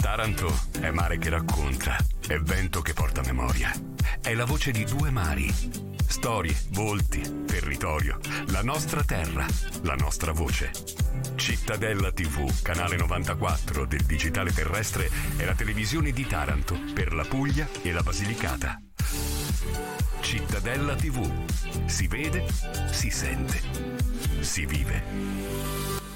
Taranto è mare che racconta, è vento che porta memoria, è la voce di due mari. Storie, volti, territorio, la nostra terra, la nostra voce. Cittadella TV, canale 94 del digitale terrestre, è la televisione di Taranto per la Puglia e la Basilicata. Cittadella TV. Si vede, si sente, si vive.